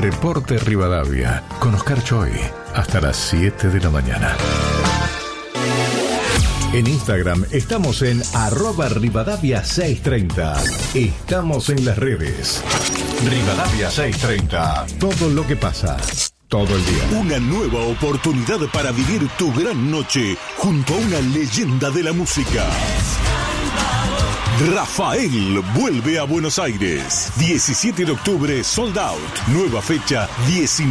Deporte Rivadavia, con Oscar Choi, hasta las 7 de la mañana. En Instagram estamos en @Rivadavia630. Estamos en las redes. Rivadavia 630. Todo lo que pasa, todo el día. Una nueva oportunidad para vivir tu gran noche junto a una leyenda de la música. Rafael vuelve a Buenos Aires. 17 de octubre, sold out. Nueva fecha, 19.